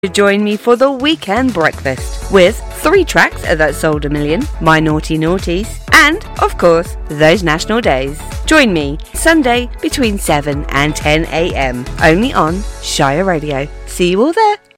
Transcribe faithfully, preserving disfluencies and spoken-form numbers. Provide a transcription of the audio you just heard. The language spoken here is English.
Join me for the weekend breakfast with three tracks that sold a million, My Naughty Naughties, and, of course, those national days. Join me Sunday between seven and ten a.m. only on Shire Radio. See you all there.